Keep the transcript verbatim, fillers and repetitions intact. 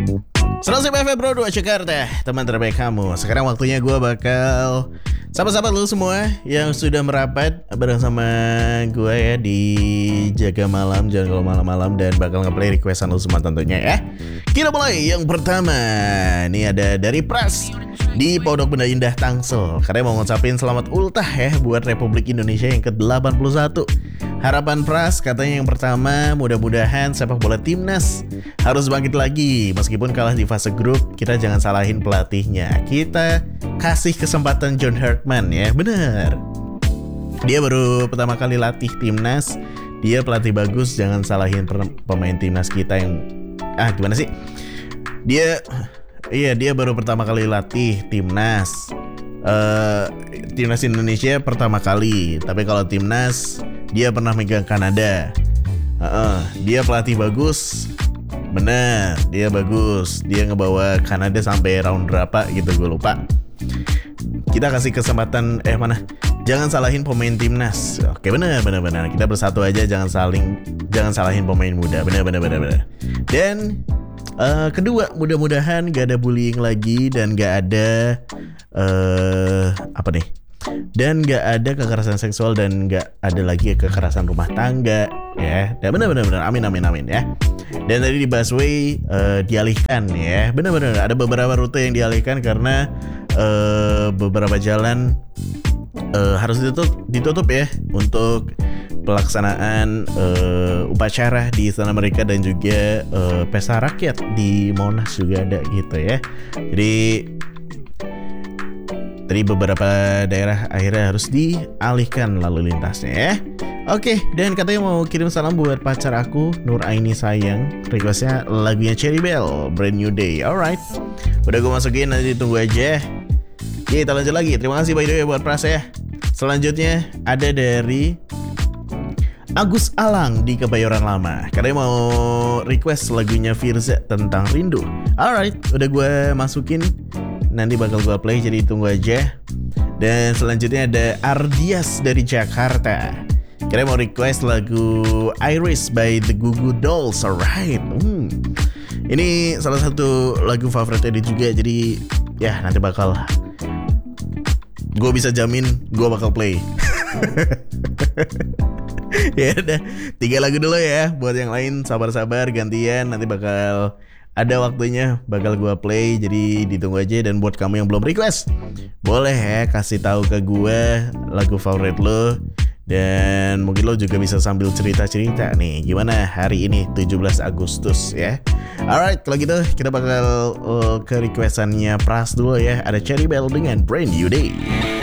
seratus F M Bro dua Jakarta, teman terbaik kamu. Sekarang waktunya gue bakal sahabat-sahabat lu semua yang sudah merapat bareng sama gue ya di Jaga Malam, jangan kalau malam-malam, dan bakal ngeplay requestan lu semua tentunya ya. Kita mulai yang pertama. Ini ada dari Pras di Pondok Benda Indah Tangsel. Karena mau ngucapin selamat ultah ya buat Republik Indonesia yang ke delapan puluh satu. Harapan Pras katanya yang pertama, mudah-mudahan sepak bola timnas harus bangkit lagi. Meskipun kalah di fase grup, kita jangan salahin pelatihnya. Kita kasih kesempatan John Herdman ya, bener. Dia baru pertama kali latih timnas. Dia pelatih bagus, jangan salahin pemain timnas kita yang ah gimana sih? Dia iya dia baru pertama kali latih timnas. Uh, timnas Indonesia pertama kali, tapi kalau timnas dia pernah megang Kanada. Uh-uh, dia pelatih bagus, bener, dia bagus. Dia ngebawa Kanada sampai round berapa gitu, gue lupa. Kita kasih kesempatan, eh mana? Jangan salahin pemain timnas. Oke, bener, bener, bener. Kita bersatu aja, jangan saling, jangan salahin pemain muda. Bener, bener, bener, bener. Dan uh, kedua, mudah-mudahan gak ada bullying lagi dan gak ada uh, apa nih? Dan gak ada kekerasan seksual dan gak ada lagi kekerasan rumah tangga ya. Dan benar-benar benar, amin amin amin ya. Dan tadi di busway uh, dialihkan ya. Benar-benar ada beberapa rute yang dialihkan karena uh, beberapa jalan uh, harus ditutup ditutup ya untuk pelaksanaan uh, upacara di Istana Merdeka dan juga uh, pesta rakyat di Monas juga ada gitu ya. Jadi Tadi beberapa daerah akhirnya harus dialihkan lalu lintasnya ya. Oke, dan katanya mau kirim salam buat pacar aku, Nur Aini sayang. Requestnya lagunya Cherry Bell, Brand New Day. Alright, udah gue masukin, nanti tunggu aja. Oke, kita lanjut lagi. Terima kasih by the way buat Pras ya. Selanjutnya ada dari Agus Alang di Kebayoran Lama. Katanya mau request lagunya Firza tentang rindu. Alright, udah gue masukin. Nanti bakal gue play, jadi tunggu aja. Dan selanjutnya ada Ardias dari Jakarta. Kira mau request lagu Iris by The Goo Goo Dolls. Alright, hmm. Ini salah satu lagu favoritnya dia juga. Jadi ya nanti bakal, gue bisa jamin gue bakal play. Ya udah, tiga lagu dulu ya. Buat yang lain sabar-sabar gantian, nanti bakal ada waktunya bakal gue play, jadi ditunggu aja. Dan buat kamu yang belum request, boleh ya kasih tahu ke gue lagu favorit lo. Dan mungkin lo juga bisa sambil cerita-cerita nih gimana hari ini tujuh belas Agustus ya. Alright, kalau gitu kita bakal uh, ke requestannya Pras dulu ya. Ada Cherry Bell dengan Brand New Day.